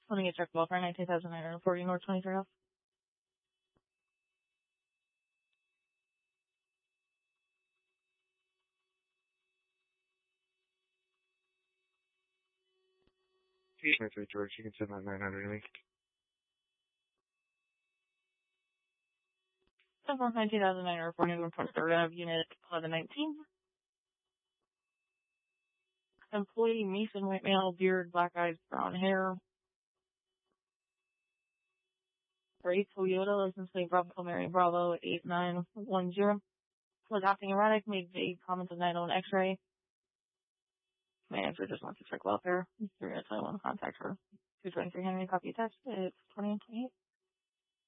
Let me get checked welfare, 19,940 North 23 Ave. T23 George, you can send that 900 to me. 19,940 North 23 Ave, unit 1119. Employee Mason, white male, beard, black eyes, brown hair. Gray Toyota, license plate Bravo Mary Bravo 8910. Was acting erratic, made vague comments of 901 X-ray. Manager just wants to check welfare. You're going to tell you want to contact her. 223 Henry, copy text. It's 20 and 28.